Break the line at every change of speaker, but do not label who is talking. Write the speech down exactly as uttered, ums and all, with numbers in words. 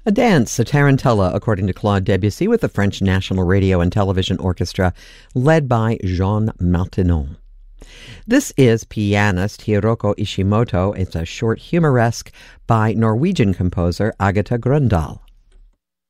A dance, a tarantella, according to Claude Debussy, with the French National Radio and Television Orchestra, led by Jean Martinon. This is pianist Hiroko Ishimoto. It's a short humoresque by Norwegian composer Agatha Grøndahl.